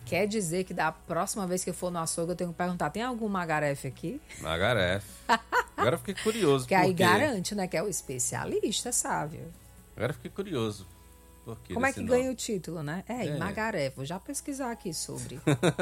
Quer dizer que da próxima vez que eu for no açougue eu tenho que perguntar, tem algum magarefe aqui? Magarefe. Agora eu fiquei curioso. Que aí garante, né? Que é o especialista, sabe? Agora eu fiquei curioso. Como é que ganha o título, né? Magarefe. Vou já pesquisar aqui sobre.